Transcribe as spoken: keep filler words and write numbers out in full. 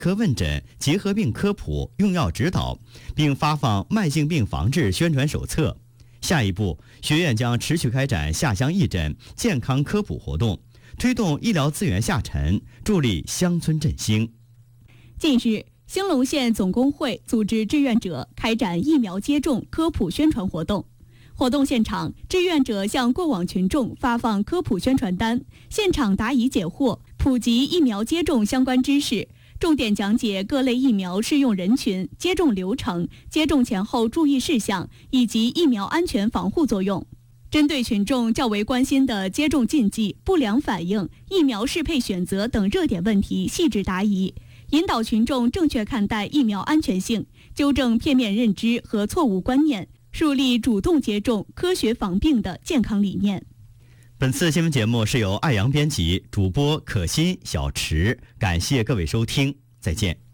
科问诊、结核病科普、用药指导，并发放慢性病防治宣传手册。下一步，学院将持续开展下乡义诊、健康科普活动，推动医疗资源下沉，助力乡村振兴。 近日，兴隆县总工会组织志愿者开展疫苗接种科普宣传活动。活动现场，志愿者向过往群众发放科普宣传单，现场答疑解惑，普及疫苗接种相关知识，重点讲解各类疫苗适用人群、接种流程、接种前后注意事项以及疫苗安全防护作用。针对群众较为关心的接种禁忌、不良反应、疫苗适配选择等热点问题细致答疑，引导群众正确看待疫苗安全性，纠正片面认知和错误观念，树立主动接种、科学防病的健康理念。 本次新闻节目是由艾阳编辑，主播可心、小池，感谢各位收听，再见。